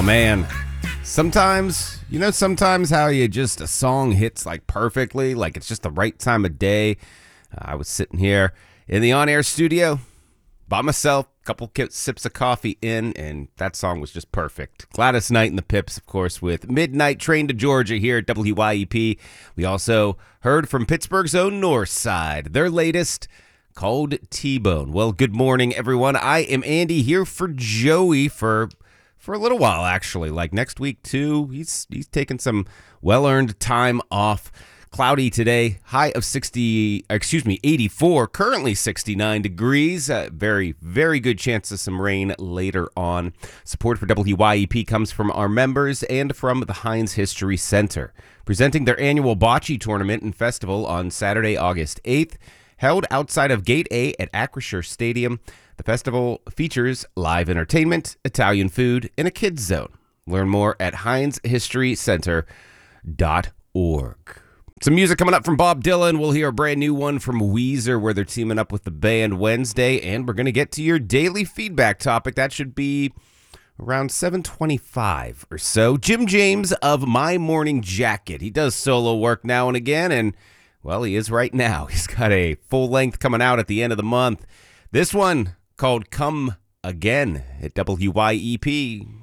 Man, sometimes how a song hits like perfectly, like it's just the right time of day. I was sitting here in the on-air studio by myself, a couple sips of coffee in, and that song was just perfect. Gladys Knight and the Pips, of course, with Midnight Train to Georgia here at WYEP. We also heard from Pittsburgh's own North Side, their latest, called T-Bone. Well, good morning, everyone. I am Andy here for Joey for a little while, actually. Like next week, too. He's taking some well-earned time off. Cloudy today, high of 84, currently 69 degrees. Very, very good chance of some rain later on. Support for WYEP comes from our members and from the Heinz History Center, presenting their annual bocce tournament and festival on Saturday, August 8th, held outside of Gate A at Acrisure Stadium. The festival features live entertainment, Italian food, and a kids zone. Learn more at heinzhistorycenter.org. Some music coming up from Bob Dylan. We'll hear a brand new one from Weezer where they're teaming up with the band Wednesday, and we're going to get to your daily feedback topic. That should be around 7:25 or so. Jim James of My Morning Jacket. He does solo work now and again, and, well, he is right now. He's got a full length coming out at the end of the month. This one called Come Again at WYEP.